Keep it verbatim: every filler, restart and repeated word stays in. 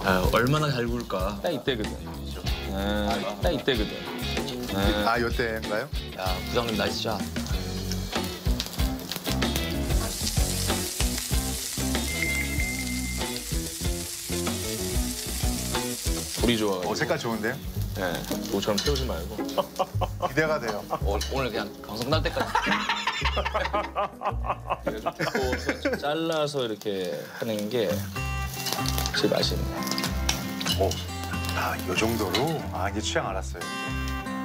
아, 얼마나 잘 구울까. 딱 이때거든. 아, 딱 이때거든. 아, 요때인가요? 야, 부장님 나이스 샷. 불이 좋아. 어, 색깔 좋은데요? 네, 저처럼 태우지 말고. 기대가 돼요. 오, 오늘 그냥 방송 날 때까지. 또 잘라서 이렇게 하는 게 제일 맛있네. 오, 아, 요 정도로? 아, 이제 취향 알았어요.